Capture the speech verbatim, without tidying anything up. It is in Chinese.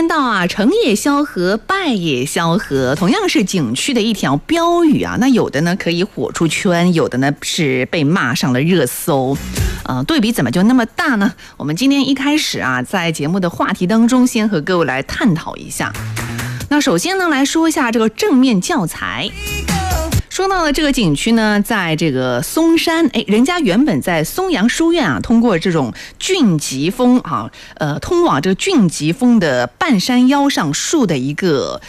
言道啊，成也萧何，败也萧何，同样是景区的一条标语啊。那有的呢可以火出圈，有的呢是被骂上了热搜。呃，对比怎么就那么大呢？我们今天一开始啊，在节目的话题当中，先和各位来探讨一下。那首先呢，来说一下这个正面教材。说到了这个景区呢，在这个嵩山，哎，人家原本在松阳书院啊，通过这种峻极峰啊，呃，通往这个峻极峰的半山腰上树的一个